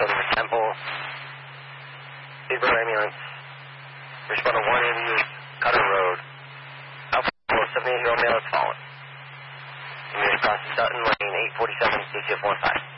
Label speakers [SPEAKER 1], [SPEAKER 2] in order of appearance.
[SPEAKER 1] Minnesota with Temple. Speedbird ambulance. Respond to 180 Cutter Road. Alpha 478 male has fallen. Ambulance crosses Sutton Lane, 847, CCF 15.